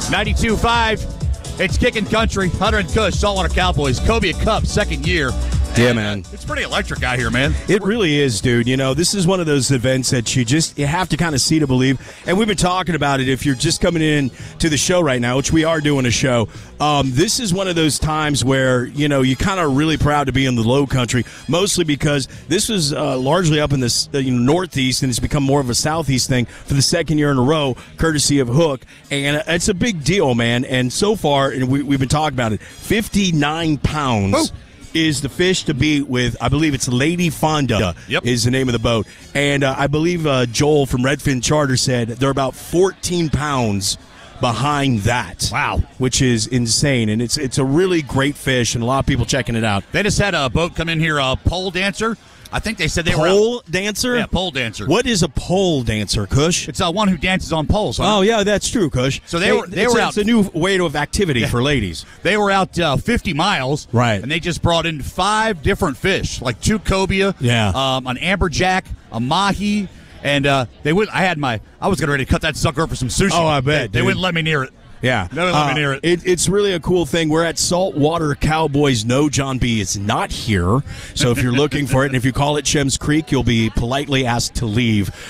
92.5. It's Kicking Country. Hunter and Kush, Saltwater Cowboys. Cobia Cup, second year. Yeah, man. It's pretty electric out here, man. It really is, dude. You know, this is one of those events that you have to kind of see to believe. And we've been talking about it. If you're just coming in to the show right now, which we are doing a show, this is one of those times where, you know, you're kind of really proud to be in the low country, mostly because this was largely up in the northeast, and it's become more of a southeast thing for the second year in a row, courtesy of Hook. And it's a big deal, man. And so far, and we've been talking about it, 59 pounds. Oh. Is the fish to beat with, I believe it's Lady Fonda is the name of the boat. And I believe Joel from Redfin Charter said they're about 14 pounds behind that. Wow. Which is insane. And it's a really great fish, and a lot of people checking it out. They just had a boat come in here, a pole dancer. I think they said they were Pole dancer? Yeah, pole dancer. What is a pole dancer, Kush? It's one who dances on poles. Huh? Oh, yeah, that's true, Kush. So they were out. It's a new way of activity for ladies. They were out 50 miles. Right. And they just brought in 5 different fish, like 2 cobia, an amberjack, a mahi, and they went. I was getting ready to cut that sucker up for some sushi. Oh, I bet. They wouldn't let me near it. Yeah. No, let me near it. It's really a cool thing. We're at Saltwater Cowboys. No, John B. is not here. So if you're looking for it, and if you call it Shems Creek, you'll be politely asked to leave.